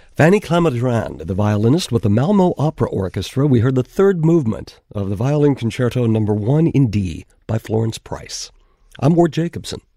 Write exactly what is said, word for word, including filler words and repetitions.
Fanny Clement-Durand, the violinist with the Malmo Opera Orchestra. We heard the third movement of the Violin Concerto Number One in D by Florence Price. I'm Ward Jacobson.